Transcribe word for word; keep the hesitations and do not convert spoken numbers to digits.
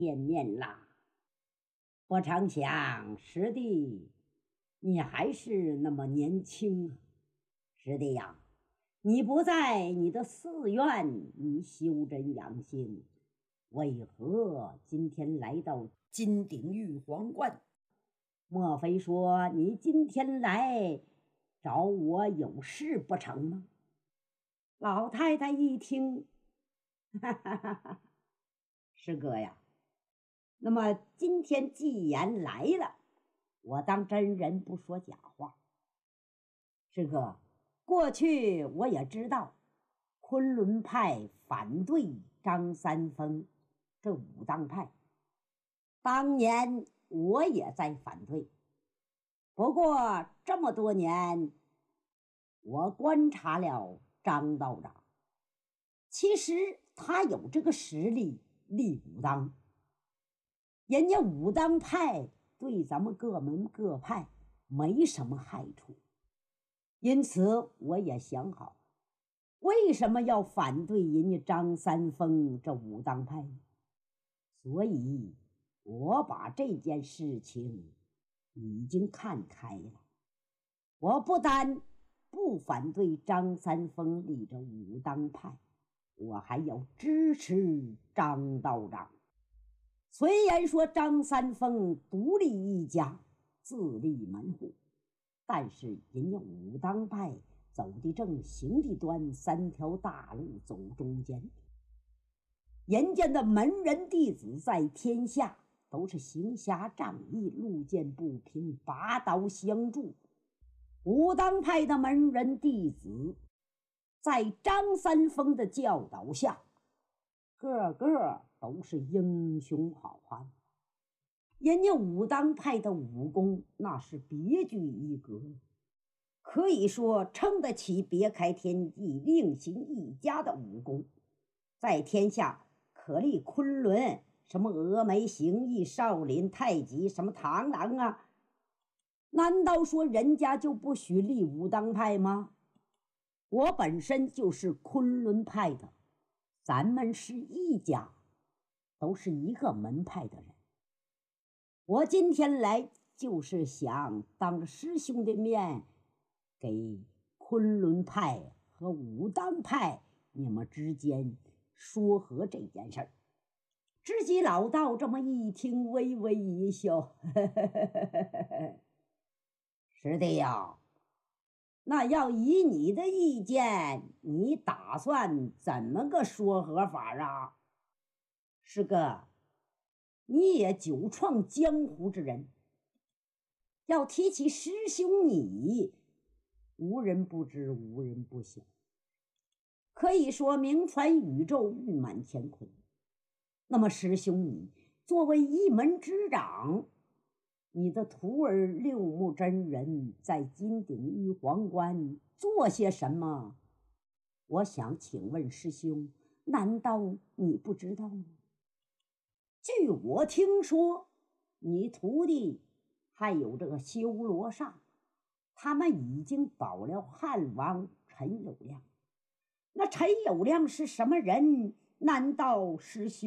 见面啦。不成想，师弟，你还是那么年轻啊！师弟呀，你不在你的寺院，你修真养性，为何今天来到金鼎玉皇观？莫非说你今天来找我有事不成吗？老太太一听，哈哈哈哈，师哥呀，那么今天既然来了，我当真人不说假话。师哥，过去我也知道，昆仑派反对张三丰这武当派，当年我也在反对。不过这么多年，我观察了张道长，其实他有这个实力立武当。人家武当派对咱们各门各派没什么害处，因此我也想好，为什么要反对人家张三丰这武当派呢？所以我把这件事情已经看开了，我不但不反对张三丰立着武当派，我还要支持张道长。虽然说张三丰独立一家，自立门户，但是人家武当派走的正，行的端，三条大路走中间。人家的门人弟子在天下都是行侠仗义，路见不平拔刀相助。武当派的门人弟子在张三丰的教导下，个个都是英雄好汉。人家武当派的武功那是别具一格，可以说称得起别开天际，另行一家的武功，在天下可立昆仑，什么峨眉形意、少林太极，什么螳螂啊，难道说人家就不许立武当派吗？我本身就是昆仑派的，咱们是一家，都是一个门派的人。我今天来就是想当着师兄的面，给昆仑派和武当派你们之间说和这件事儿。知己老道这么一听，微微一笑，呵呵呵，师弟呀，那要以你的意见，你打算怎么个说和法啊？师哥，你也久创江湖之人，要提起师兄你，无人不知，无人不晓，可以说名传宇宙，誉满乾坤。那么师兄你作为一门之长，你的徒儿六目真人在金鼎玉皇观做些什么？我想请问师兄，难道你不知道吗？据我听说，你徒弟还有这个修罗刹，他们已经保了汉王陈友谅。那陈友谅是什么人？难道师兄